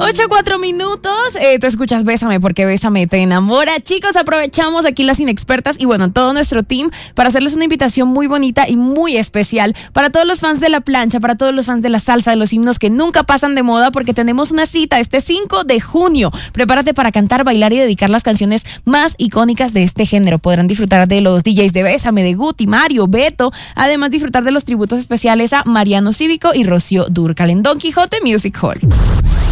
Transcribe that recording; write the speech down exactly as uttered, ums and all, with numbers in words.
ocho, cuatro minutos. Eh, tú escuchas Bésame porque Bésame te enamora. Chicos, aprovechamos aquí las inexpertas y bueno, todo nuestro team para hacerles una invitación muy bonita y muy especial para todos los fans de la plancha, para todos los fans de la salsa, de los himnos que nunca pasan de moda, porque tenemos una cita este cinco de junio. Prepárate para cantar, bailar y dedicar las canciones más icónicas de este género. Podrán disfrutar de los D Js de Bésame, de Guti, Mario, Beto, además disfrutar de los tributos especiales a Mariano Cívico y Rocío Dúrcal en Don Quijote Music Hall.